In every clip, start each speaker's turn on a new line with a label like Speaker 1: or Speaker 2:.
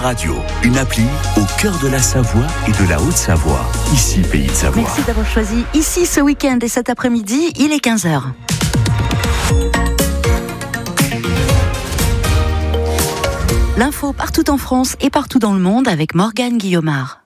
Speaker 1: Radio, une appli au cœur de la Savoie et de la Haute-Savoie. Ici, Pays de Savoie.
Speaker 2: Merci d'avoir choisi ici ce week-end et cet après-midi, il est 15h. L'info partout en France et partout dans le monde avec Morgane Guillaumard.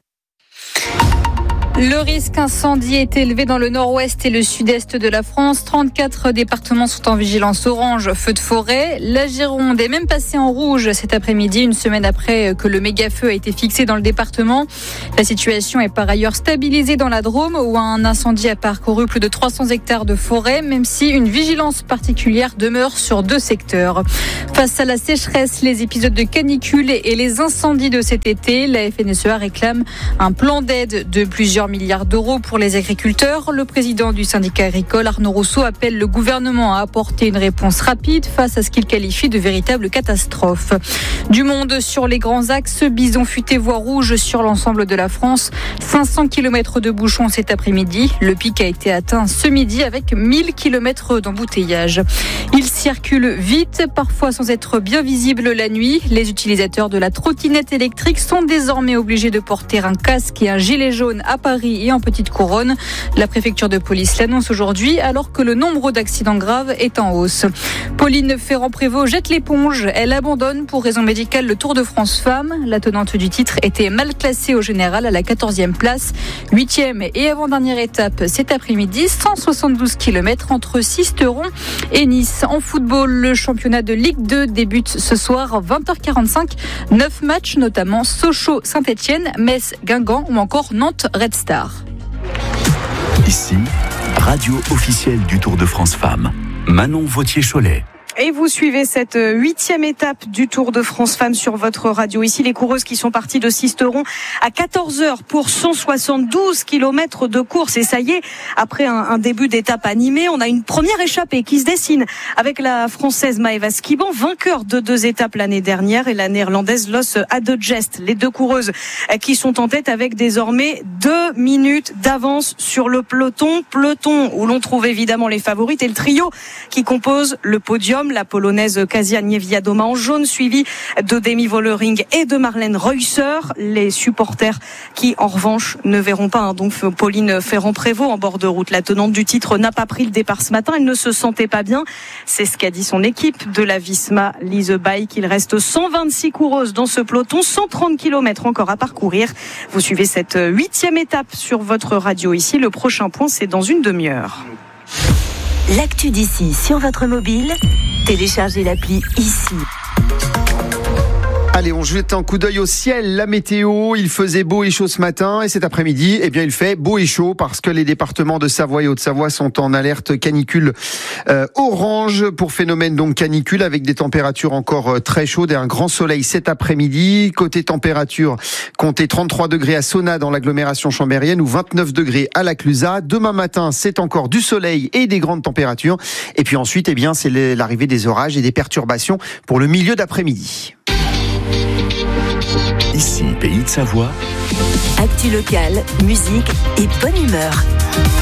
Speaker 3: Le risque incendie est élevé dans le nord-ouest et le sud-est de la France. 34 départements sont en vigilance orange, feu de forêt. La Gironde est même passée en rouge cet après-midi, une semaine après que le méga-feu a été fixé dans le département. La situation est par ailleurs stabilisée dans la Drôme, où un incendie a parcouru plus de 300 hectares de forêt, même si une vigilance particulière demeure sur 2 secteurs. Face à la sécheresse, les épisodes de canicule et les incendies de cet été, la FNSEA réclame un plan d'aide de plusieurs milliards d'euros pour les agriculteurs. Le président du syndicat agricole, Arnaud Rousseau, appelle le gouvernement à apporter une réponse rapide face à ce qu'il qualifie de véritable catastrophe. Du monde sur les grands axes, bison futé voie rouge sur l'ensemble de la France. 500 km de bouchons cet après-midi. Le pic a été atteint ce midi avec 1000 km d'embouteillage. Il circule vite, parfois sans être bien visible la nuit. Les utilisateurs de la trottinette électrique sont désormais obligés de porter un casque et un gilet jaune à Paris et en petite couronne. La préfecture de police l'annonce aujourd'hui alors que le nombre d'accidents graves est en hausse. Pauline Ferrand-Prévot jette l'éponge. Elle abandonne pour raison médicale le Tour de France Femmes. La tenante du titre était mal classée au général à la 14e place. 8e et avant-dernière étape cet après-midi. 172 km entre Sisteron et Nice. En football, le championnat de Ligue 2 débute ce soir 20h45. 9 matchs, notamment Sochaux, Saint-Etienne, Metz, Guingamp ou encore Nantes, Red Star.
Speaker 1: Ici, radio officielle du Tour de France Femmes. Manon Vautier-Cholet.
Speaker 4: Et vous suivez cette 8e étape du Tour de France Femmes sur votre radio. Ici, les coureuses qui sont parties de Sisteron à 14h pour 172 km de course. Et ça y est, après un début d'étape animé, on a une première échappée qui se dessine avec la Française Maëva Skiban, vainqueur de 2 étapes l'année dernière, et la Néerlandaise Los Adegest. Les 2 coureuses qui sont en tête avec désormais 2 minutes d'avance sur le peloton. Peloton où l'on trouve évidemment les favorites et le trio qui compose le podium. La Polonaise Kasia Niewiadoma en jaune, suivie de Demi Vollering et de Marlène Reusser. Les supporters qui, en revanche, ne verront pas donc Pauline Ferrand-Prévot en bord de route. La tenante du titre n'a pas pris le départ ce matin. Elle ne se sentait pas bien. C'est ce qu'a dit son équipe de la Visma Lise Bike. Il reste 126 coureuses dans ce peloton, 130 km encore à parcourir. Vous suivez cette 8e étape sur votre radio ici. Le prochain point, c'est dans une demi-heure.
Speaker 2: L'actu d'ici sur votre mobile, téléchargez l'appli ici.
Speaker 5: Allez, on jette un coup d'œil au ciel, la météo. Il faisait beau et chaud ce matin et cet après-midi, eh bien, il fait beau et chaud parce que les départements de Savoie et Haute-Savoie sont en alerte canicule orange pour phénomène donc canicule avec des températures encore très chaudes et un grand soleil cet après-midi. Côté température, comptez 33 degrés à Sonna dans l'agglomération chambérienne ou 29 degrés à la Clusaz. Demain matin, c'est encore du soleil et des grandes températures. Et puis ensuite, eh bien, c'est l'arrivée des orages et des perturbations pour le milieu d'après-midi.
Speaker 1: Ici, Pays de Savoie.
Speaker 2: Actu locale, musique et bonne humeur.